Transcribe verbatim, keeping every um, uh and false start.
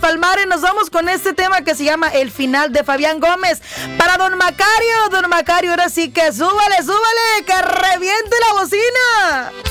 Palmares. Nos vamos con este tema que se llama El Final de Fabián Gómez. Para don Macario, don Macario, ahora sí que súbale, súbale, que reviente la bocina.